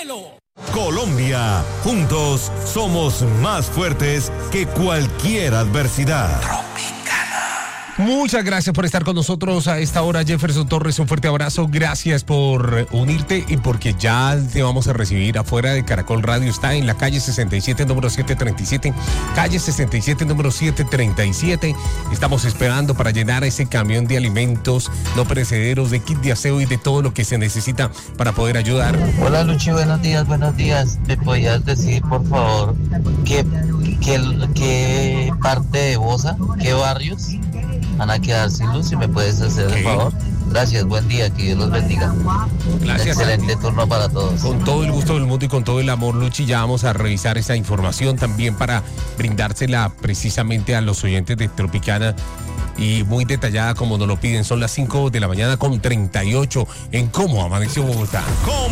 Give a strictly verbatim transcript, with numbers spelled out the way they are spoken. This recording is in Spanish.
cielo. Colombia, juntos somos más fuertes que cualquier adversidad. Muchas gracias por estar con nosotros a esta hora, Jefferson Torres, un fuerte abrazo, gracias por unirte y porque ya te vamos a recibir afuera de Caracol Radio. Está en la calle sesenta y siete, número setecientos treinta y siete, calle sesenta y siete, número setecientos treinta y siete. Estamos esperando para llenar ese camión de alimentos no perecederos, de kit de aseo y de todo lo que se necesita para poder ayudar. Hola Luchi, buenos días, buenos días. ¿Me podías decir, por favor, qué, qué, qué parte de Bosa, qué barrios van a quedar sin luz? Si me puedes hacer el favor. Gracias, buen día, que Dios los bendiga. Gracias. Excelente turno para todos. Con todo el gusto del mundo y con todo el amor, Luchi, ya vamos a revisar esa información también para brindársela precisamente a los oyentes de Tropicana y muy detallada como nos lo piden. Son las cinco de la mañana con treinta y ocho en Cómo Amaneció Bogotá. ¿Cómo